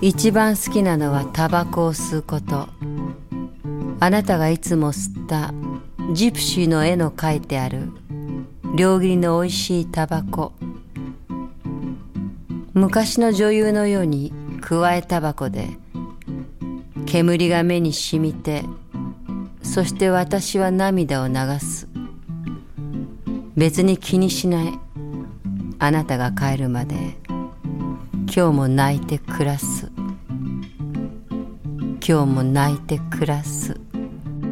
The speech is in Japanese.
一番好きなのはタバコを吸うこと。あなたがいつも吸ったジプシーの絵の描いてある両切りのおいしいタバコ。昔の女優のようにくわえタバコで煙が目にしみて、そして私は涙を流す。別に気にしない。あなたが帰るまで今日も泣いて暮らす。今日も泣いて暮らす。